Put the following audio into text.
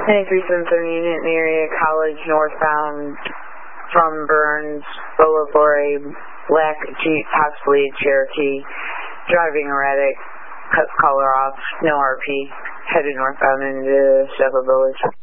9373 Newton area, College northbound from Burns, Boulevard, Black Jeep, possibly Cherokee, driving erratic, cut color off, no RP, headed northbound into Several Village.